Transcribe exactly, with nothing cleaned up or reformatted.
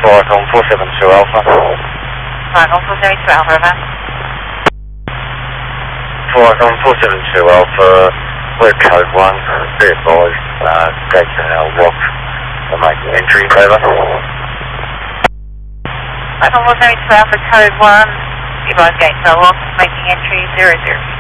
Flight on four seven two Alpha. Flight on four seven two Alpha, over. Flight on four seven two Alpha, we're code one, be advised, uh, gates are now locked, we're making entry, over. Flight on four seven two Alpha, code one, be advised, gates are locked, making entry, zero zero.